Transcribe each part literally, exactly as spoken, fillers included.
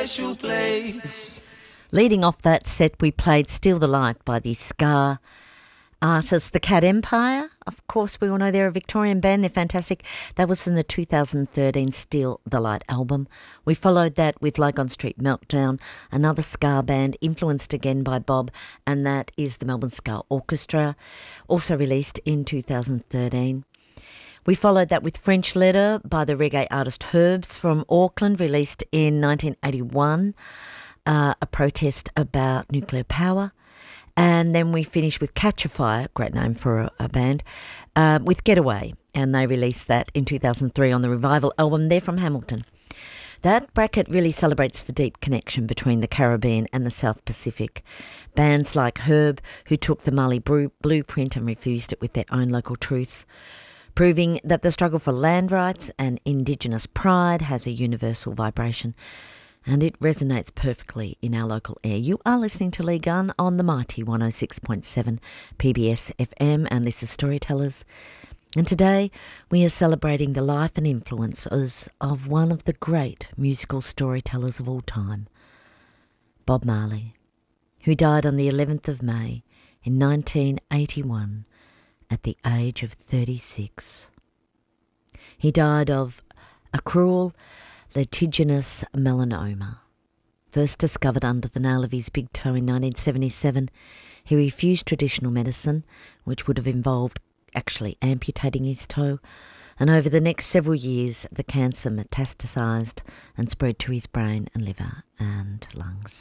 special place. Leading off that set, we played Steal the Light by the ska artist The Cat Empire. Of course, we all know they're a Victorian band. They're fantastic. That was from the two thousand thirteen Steal the Light album. We followed that with Lygon Street Meltdown, another ska band influenced again by Bob, and that is the Melbourne Ska Orchestra, also released in two thousand thirteen. We followed that with French Letter by the reggae artist Herbs from Auckland, released in nineteen eighty-one. Uh, a protest about nuclear power. And then we finished with Catch a Fire, great name for a, a band, uh, with Getaway. And they released that in two thousand three on the Revival album. They're from Hamilton. That bracket really celebrates the deep connection between the Caribbean and the South Pacific. Bands like Herb, who took the Mali blueprint and refused it with their own local truths, proving that the struggle for land rights and Indigenous pride has a universal vibration. And it resonates perfectly in our local air. You are listening to Lee Gunn on the mighty one oh six point seven P B S F M, and this is Storytellers. And today we are celebrating the life and influences of one of the great musical storytellers of all time, Bob Marley, who died on the eleventh of May in nineteen eighty-one at the age of thirty-six. He died of a cruel lentiginous melanoma. First discovered under the nail of his big toe in nineteen seventy-seven, he refused traditional medicine, which would have involved actually amputating his toe, and over the next several years the cancer metastasised and spread to his brain and liver and lungs.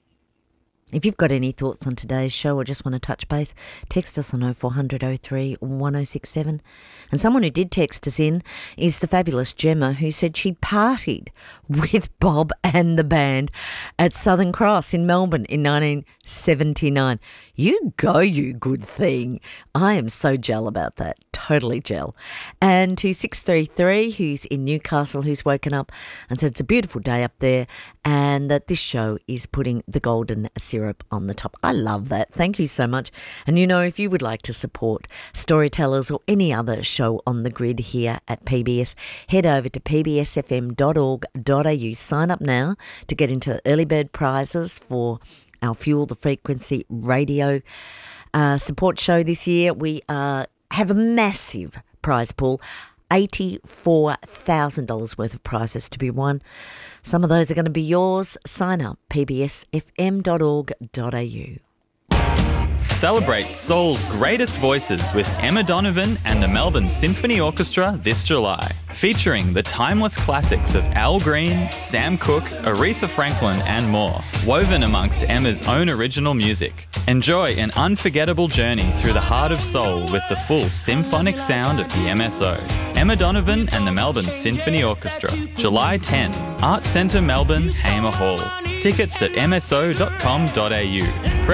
If you've got any thoughts on today's show or just want to touch base, text us on oh four hundred oh three one oh six seven. And someone who did text us in is the fabulous Gemma, who said she partied with Bob and the band at Southern Cross in Melbourne in nineteen seventy-nine. You go, you good thing. I am so gel about that. Totally gel. And to six three three, who's in Newcastle, who's woken up and said it's a beautiful day up there and that this show is putting the golden syrup on the top. I love that. Thank you so much. And you know, if you would like to support Storytellers or any other show on the grid here at P B S, head over to p b s f m dot org dot a u. Sign up now to get into early bird prizes for our Fuel the Frequency radio uh, support show this year. We uh, have a massive prize pool, eighty-four thousand dollars worth of prizes to be won. Some of those are going to be yours. Sign up, p b s f m dot org dot a u. Celebrate soul's greatest voices with Emma Donovan and the Melbourne Symphony Orchestra this July, featuring the timeless classics of Al Green, Sam Cooke, Aretha Franklin and more, woven amongst Emma's own original music. Enjoy an unforgettable journey through the heart of soul with the full symphonic sound of the M S O. Emma Donovan and the Melbourne Symphony Orchestra, July tenth, Art Centre Melbourne, Hamer Hall. Tickets at m s o dot com dot a u.